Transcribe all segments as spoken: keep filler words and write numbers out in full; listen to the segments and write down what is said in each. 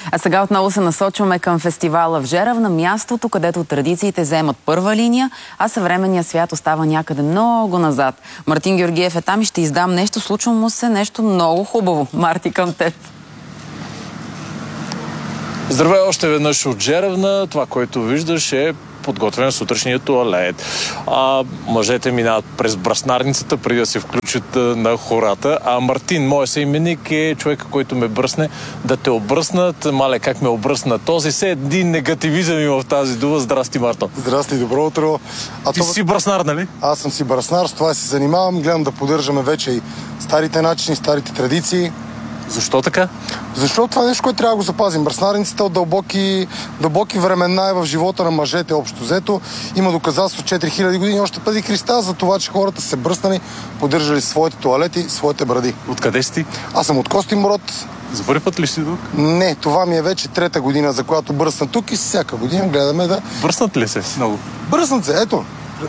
А сега отново се насочваме към фестивала в Жерав, на мястото, където традициите вземат първа линия, а съвременният свят остава някъде много назад. Мартин Георгиев е там и ще издам нещо, случва му се нещо много хубаво. Марти, към теб. Здравей още веднъж от Жеравна. Това, което виждаш, е подготвен сутрешния туалет. А мъжете минават през браснарницата, преди да се включат на хората. А Мартин, моят съименник, е човека, който ме бръсне. Да те обръснат. Мале, как ме обръсна този? Се един негативизъм има в тази дума. Здрасти, Марто. Здрасти, добро утро. А Ти това... си браснар, нали? Аз съм си браснар, с това се занимавам. Гледам да поддържаме вече и старите начини, старите традиции. Защо така? Защото това е нещо, което трябва да го запазим. Браснарницата от дълбоки, дълбоки времена е в живота на мъжете общо взето. Има доказателство четири хиляди години още преди Христа за това, че хората са се бръснали, поддържали своите тоалети, своите бради. Откъде си ти? Аз съм от Костинброд. За първи път ли си тук? Не, това ми е вече трета година, за която бръсна тук и всяка година гледаме да... Бръснат ли се много? Бръснат се, ето.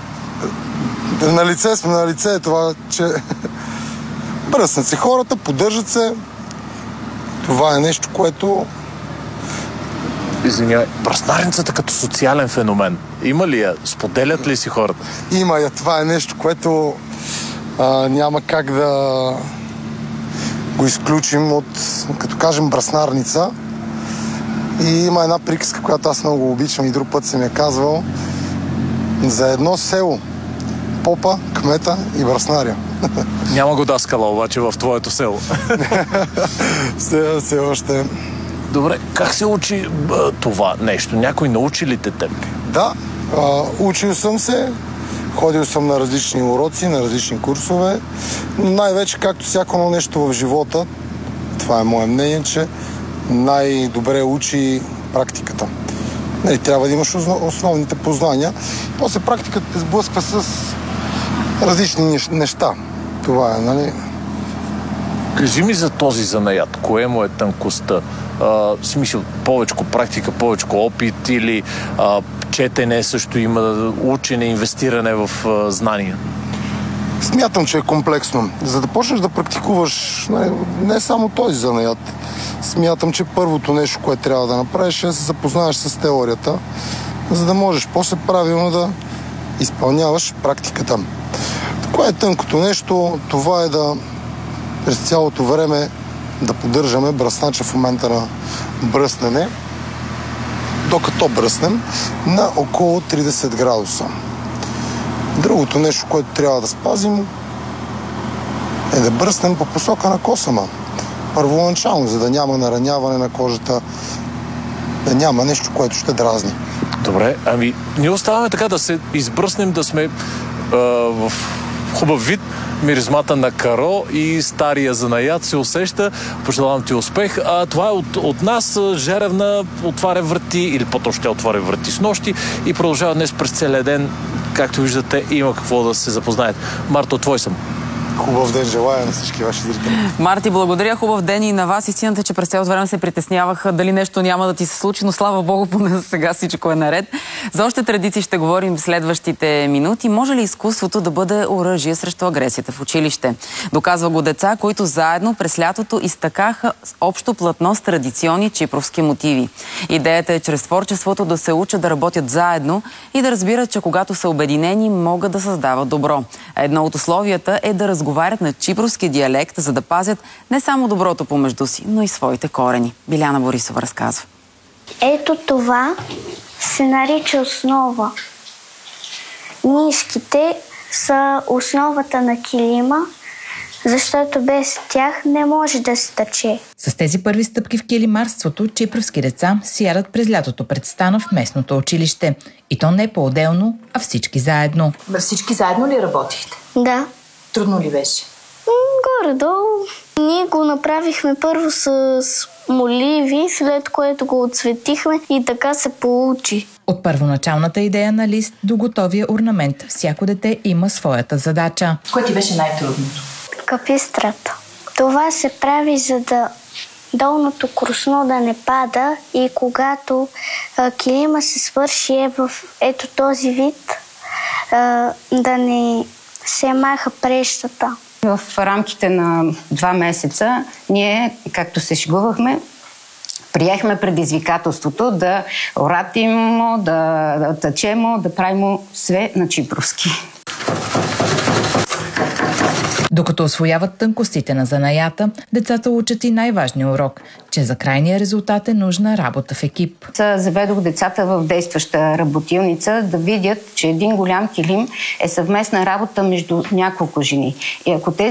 На лице сме, на лице е това, че... Бръснат се хората, поддържат се. Това е нещо, което... Извинявай, браснарницата като социален феномен. Има ли я? Споделят ли си хората? Има я. Това е нещо, което а, няма как да го изключим от, като кажем, браснарница. И има една приказка, която аз много обичам и друг път съм я казвал. За едно село. Попа, кмета и браснаря. Няма го даскала обаче в твоето село. все, все още. Добре, как се учи бъ, това нещо? Някой научи ли те теб? Да, а, учил съм се, ходил съм на различни уроци, на различни курсове, но най-вече, както всяко нещо в живота, това е мое мнение, че най-добре учи практиката. Нали, трябва да имаш основните познания. После практиката те сблъсква с различни неща. Това е, нали? Кажи ми за този занаят. Кое му е тънкостта? В смисъл, повечко практика, повечко опит или а, четене също има, учене, инвестиране в а, знания? Смятам, че е комплексно. За да почнеш да практикуваш не, не само този занаят, смятам, че първото нещо, което трябва да направиш, е да се запознаеш с теорията, за да можеш после правилно да изпълняваш практиката. Кое е тънкото нещо? Това е да през цялото време да поддържаме бръснача в момента на бръснене, докато бръснем, на около тридесет градуса. Другото нещо, което трябва да спазим, е да бръснем по посока на косама. Първоначално, за да няма нараняване на кожата, да няма нещо, което ще дразни. Добре, ами ние оставаме така да се избръснем, да сме а, в хубав вид, миризмата на каро и стария занаят се усеща. Пожелавам ти успех. А това е от, от нас. Жеравна отваря врати, или по-точно тя отваря врати с нощи и продължава днес през целия ден. Както виждате, има какво да се запознаете. Марто, твой съм. Хубав ден желая на всички ваши зрители. Марти, благодаря. Хубав ден и на вас. Истината, че през цялото време се притесняваха дали нещо няма да ти се случи, но слава Богу, поне за сега всичко е наред. За още традиции ще говорим в следващите минути. Може ли изкуството да бъде оръжие срещу агресията в училище? Доказва го деца, които заедно през лятото изтъкаха общо платно с традиционни чипровски мотиви. Идеята е чрез творчеството да се учат да работят заедно и да разбират, че когато са обединени, могат да създават добро. Едно от условията е да разговарят говорят на чипровски диалект, за да пазят не само доброто помежду си, но и своите корени. Биляна Борисова разказва. Ето това се нарича основа. Нишките са основата на килима, защото без тях не може да се тъче. С тези първи стъпки в килимарството чипровски деца сядат през лятото пред стана в местното училище. И то не по-отделно, а всички заедно. Всички заедно ли работихте? Да. Трудно ли беше? Горе-долу. Ние го направихме първо с моливи, след което го отцветихме и така се получи. От първоначалната идея на лист до готовия орнамент, всяко дете има своята задача. Кое ти беше най-трудното? Капистрата. Това се прави, за да долното крусно да не пада и когато а, килима се свърши е в ето този вид, а, да не се маха прещата. В рамките на два месеца ние, както се шегувахме, Приехме предизвикателството да оратимо, да, да тъчемо, да правим све на чипровски. Докато освояват тънкостите на занаята, децата учат и най-важния урок, че за крайния резултат е нужна работа в екип. Заведох децата в действаща работилница да видят, че един голям килим е съвместна работа между няколко жени. И ако те